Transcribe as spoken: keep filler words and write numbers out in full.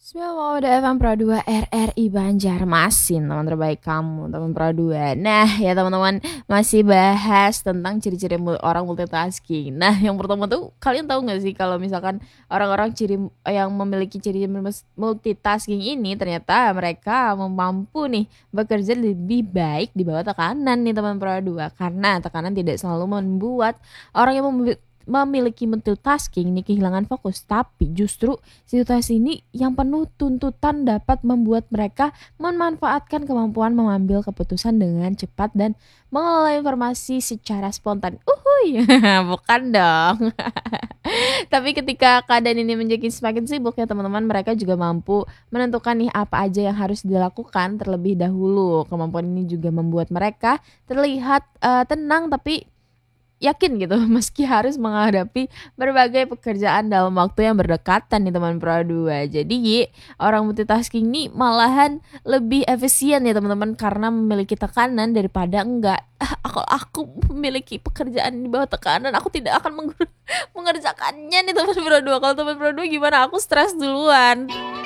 Semua udah F M Pro dua R R I Banjarmasin, teman terbaik kamu, teman Pro dua. Nah, ya teman-teman, masih bahas tentang ciri-ciri mul- orang multitasking. Nah, yang pertama tuh kalian tahu nggak sih kalau misalkan orang-orang ciri yang memiliki ciri mus- multitasking ini ternyata mereka mampu nih bekerja lebih baik di bawah tekanan nih teman Pro dua, karena tekanan tidak selalu membuat orang yang memiliki memiliki multitasking ini kehilangan fokus, tapi justru situasi ini yang penuh tuntutan dapat membuat mereka memanfaatkan kemampuan mengambil keputusan dengan cepat dan mengelola informasi secara spontan. Uhuy, bukan dong. Tapi ketika keadaan ini menjadi semakin sibuk ya teman-teman, mereka juga mampu menentukan nih apa aja yang harus dilakukan terlebih dahulu. Kemampuan ini juga membuat mereka terlihat eh, tenang tapi yakin gitu meski harus menghadapi berbagai pekerjaan dalam waktu yang berdekatan nih teman Pro dua. Jadi orang multitasking ini malahan lebih efisien ya teman-teman karena memiliki tekanan daripada enggak. Ah, Kalau aku memiliki pekerjaan di bawah tekanan, aku tidak akan meng- mengerjakannya nih teman Pro dua. Kalau teman Pro dua gimana? Aku stres duluan.